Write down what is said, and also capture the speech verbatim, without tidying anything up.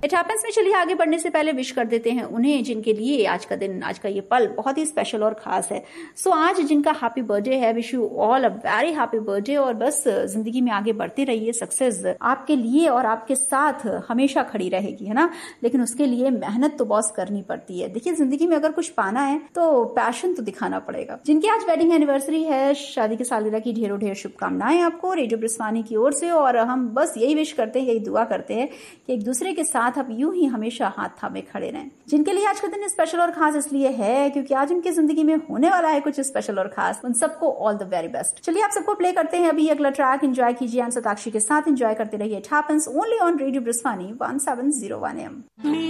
It happens में चलिए आगे बढ़ने से पहले विश कर देते हैं उन्हें जिनके लिए आज का दिन, आज का ये पल बहुत ही स्पेशल और खास है। सो so, आज जिनका हैप्पी बर्थडे है, wish you all a very happy birthday. और बस जिंदगी में आगे बढ़ते रहिए, सक्सेस आपके लिए और आपके साथ हमेशा खड़ी रहेगी, है ना। लेकिन उसके लिए मेहनत तो बॉस करनी पड़ती है। देखिए जिंदगी में अगर कुछ पाना है तो पैशन तो दिखाना पड़ेगा। जिनकी आज वेडिंग एनिवर्सरी है, शादी की सालगिरह की ढेरों ढेर शुभकामनाएं आपको रेडियो ब्रिस्वानी की ओर से। और हम बस यही विश करते हैं, यही दुआ करते हैं कि एक दूसरे के साथ आप यूं ही हमेशा हाथ थामे खड़े रहें। जिनके लिए आज का दिन स्पेशल और खास इसलिए है क्योंकि आज उनकी जिंदगी में होने वाला है कुछ स्पेशल और खास। उन सबको ऑल द वेरी बेस्ट। चलिए आप सबको प्ले करते हैं अभी अगला ट्रैक। एंजॉय कीजिए, सताक्षी के साथ एंजॉय करते रहिए। It happens only on radio ब्रिस्वानी one seven zero one M.